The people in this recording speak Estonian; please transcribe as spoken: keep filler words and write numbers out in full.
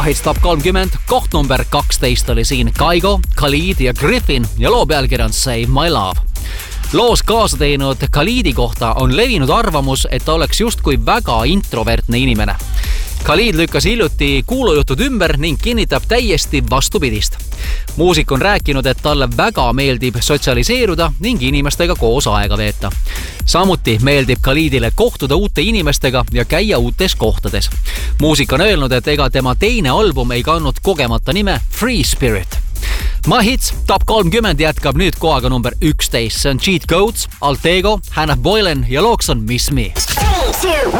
Hits Top kolmkümmend, koht number kaksteist oli siin Kaigo, Khalid ja Griffin ja loo pealkiri on Save My Love. Loos kaasa teinud Khalidi kohta on levinud arvamus, et ta oleks justkui väga introvertne inimene. Khalid lükkas hiljuti kuulujutud ümber ning kinnitab täiesti vastupidist. Muusik on rääkinud, et talle väga meeldib sotsialiseeruda ning inimestega koos aega veeta. Samuti meeldib Khalidile kohtuda uute inimestega ja käia uutes kohtades. Muusik on öelnud, et ega tema teine album ei kandnud kogemata nime Free Spirit. My Hits Top kolmkümmend jätkab nüüd kohaga number üksteist. See on Cheat Codes, Altego, Hannah Boylan ja looks on Miss Me. three, two,